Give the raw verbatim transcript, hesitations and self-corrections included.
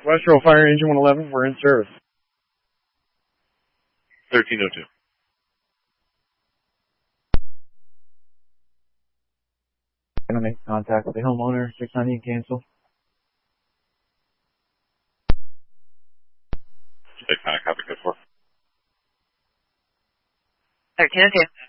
Westro Fire Engine one eleven, we're in service. thirteen oh two. Gonna make contact with the homeowner, six ninety, cancel. six nine, copy, good four. thirteen oh two.